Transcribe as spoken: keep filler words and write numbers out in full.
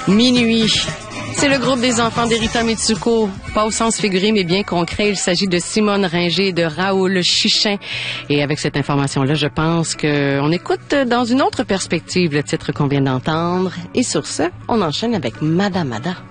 Minuit. C'est le groupe des enfants d'Erita Mitsuko. Pas au sens figuré, mais bien concret. Il s'agit de Simone Ringer et de Raoul Chichin. Et avec cette information-là, je pense qu'on écoute dans une autre perspective le titre qu'on vient d'entendre. Et sur ce, on enchaîne avec Madame Ada.